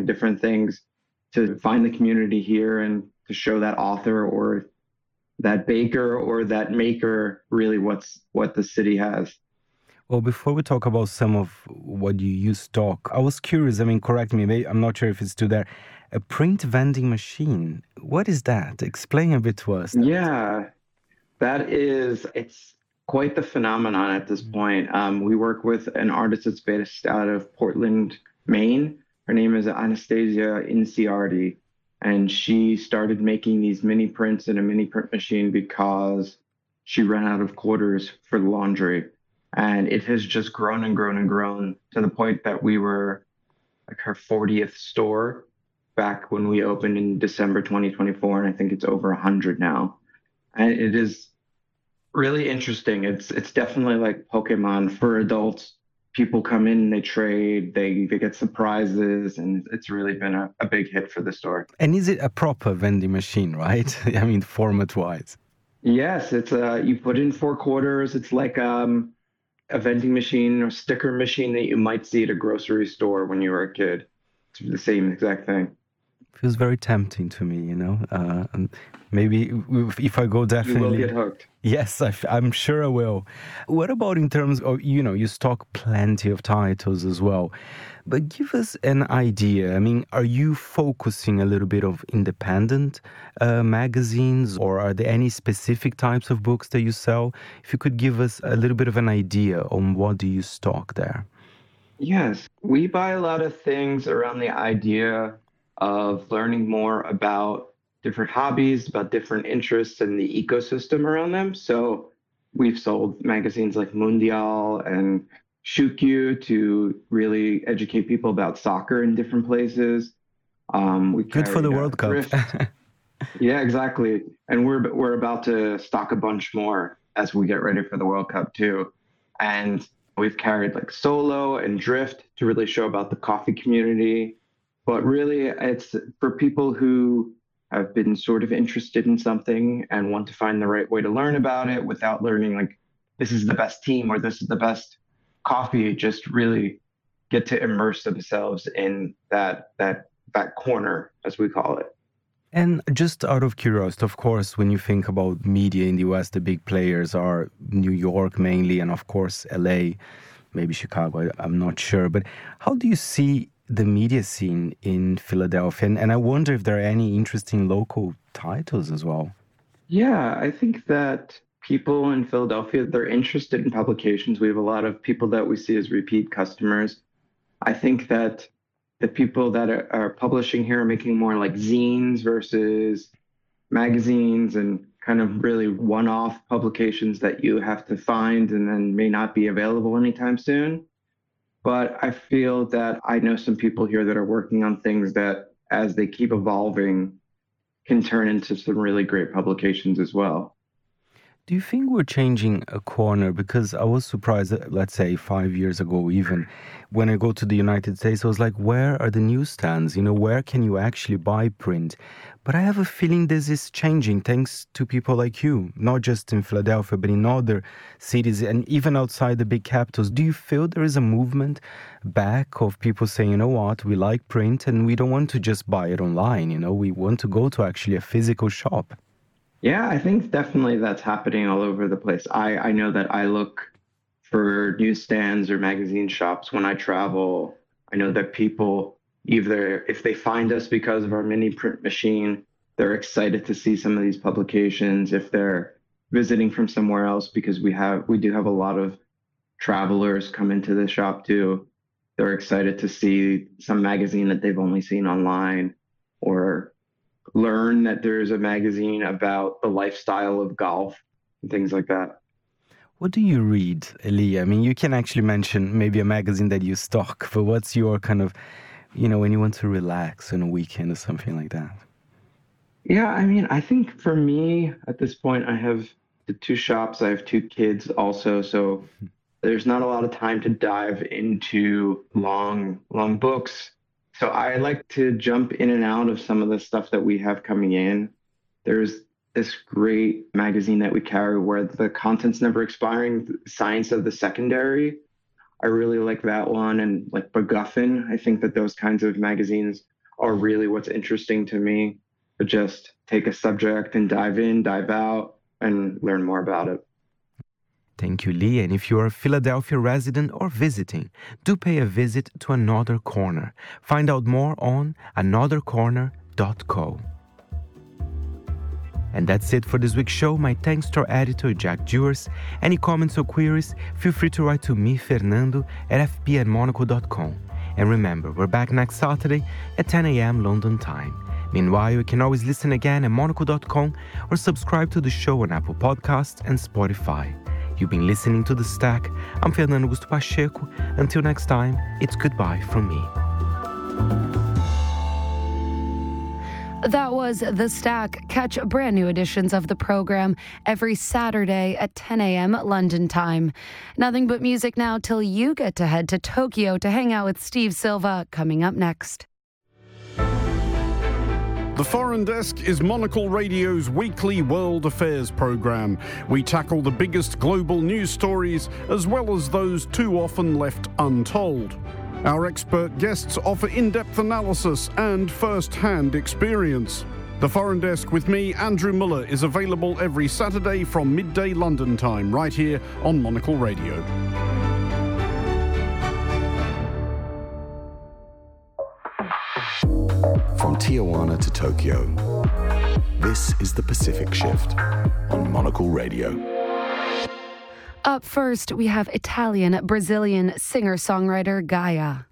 different things to find the community here and to show that author or that baker or that maker really what the city has. Well, before we talk about some of what you stock, I was curious. I mean, correct me, I'm not sure if it's still there. A print vending machine. What is that? Explain a bit to us. Yeah, it's quite the phenomenon at this point. We work with an artist that's based out of Portland, Maine. Her name is Anastasia Inciardi, and she started making these mini prints in a mini print machine because she ran out of quarters for the laundry. And it has just grown and grown and grown to the point that we were like her 40th store back when we opened in December 2024. And I think it's over 100 now. And it is really interesting. It's definitely like Pokemon for adults. People come in, they trade, they get surprises, and it's really been a big hit for the store. And is it a proper vending machine, right? I mean, format-wise. Yes, it's you put in 4 quarters. It's like a vending machine or sticker machine that you might see at a grocery store when you were a kid. It's the same exact thing. Feels very tempting to me, you know. And maybe if I go, definitely. You will get hooked. Yes, I'm sure I will. What about in terms of, you stock plenty of titles as well. But give us an idea. I mean, are you focusing a little bit of independent magazines, or are there any specific types of books that you sell? If you could give us a little bit of an idea on what do you stock there. Yes, we buy a lot of things around the idea of learning more about different hobbies, about different interests and the ecosystem around them. So we've sold magazines like Mundial and Shukyu to really educate people about soccer in different places. Good for the World Cup. Yeah, exactly. And we're about to stock a bunch more as we get ready for the World Cup too. And we've carried like Solo and Drift to really show about the coffee community. But really, it's for people who have been sort of interested in something and want to find the right way to learn about it without learning like this is the best team or this is the best coffee. Just really get to immerse themselves in that corner, as we call it. And just out of curiosity, of course, when you think about media in the US, the big players are New York mainly, and of course, LA, maybe Chicago, I'm not sure. But how do you see the media scene in Philadelphia? And I wonder if there are any interesting local titles as well. Yeah, I think that people in Philadelphia, they're interested in publications. We have a lot of people that we see as repeat customers. I think that the people that are publishing here are making more like zines versus magazines and kind of really one-off publications that you have to find and then may not be available anytime soon. But I feel that I know some people here that are working on things that, as they keep evolving, can turn into some really great publications as well. Do you think we're changing a corner? Because I was surprised, let's say 5 years ago even, when I go to the United States, I was like, where are the newsstands? Where can you actually buy print? But I have a feeling this is changing thanks to people like you, not just in Philadelphia, but in other cities and even outside the big capitals. Do you feel there is a movement back of people saying, you know what, we like print and we don't want to just buy it online, we want to go to actually a physical shop? Yeah, I think definitely that's happening all over the place. I know that I look for newsstands or magazine shops when I travel. I know that people, either if they find us because of our mini print machine, they're excited to see some of these publications. If they're visiting from somewhere else, because we do have a lot of travelers come into the shop too. They're excited to see some magazine that they've only seen online, or learn that there's a magazine about the lifestyle of golf and things like that. What do you read, Elia? I mean, you can actually mention maybe a magazine that you stock, but what's your kind of, when you want to relax on a weekend or something like that? Yeah, I mean, I think for me at this point, I have the 2 shops. I have 2 kids also. So there's not a lot of time to dive into long books. So I like to jump in and out of some of the stuff that we have coming in. There's this great magazine that we carry where the content's never expiring, Science of the Secondary. I really like that one, and like MacGuffin. I think that those kinds of magazines are really what's interesting to me. But just take a subject and dive in, dive out, and learn more about it. Thank you, Lee. And if you are a Philadelphia resident or visiting, do pay a visit to Another Corner. Find out more on anothercorner.co. And that's it for this week's show. My thanks to our editor, Jack Dewars. Any comments or queries, feel free to write to me, Fernando, at fp@monaco.com. And remember, we're back next Saturday at 10 a.m. London time. Meanwhile, you can always listen again at monaco.com or subscribe to the show on Apple Podcasts and Spotify. You've been listening to The Stack. I'm Fernando Augusto Pacheco. Until next time, it's goodbye from me. That was The Stack. Catch brand new editions of the program every Saturday at 10 a.m. London time. Nothing but music now till you get to head to Tokyo to hang out with Steve Silva, coming up next. The Foreign Desk is Monocle Radio's weekly world affairs program. We tackle the biggest global news stories as well as those too often left untold. Our expert guests offer in-depth analysis and first-hand experience. The Foreign Desk with me, Andrew Muller, is available every Saturday from midday London time, right here on Monocle Radio. From Tijuana to Tokyo, this is the Pacific Shift on Monocle Radio. Up first, we have Italian-Brazilian singer-songwriter Gaia.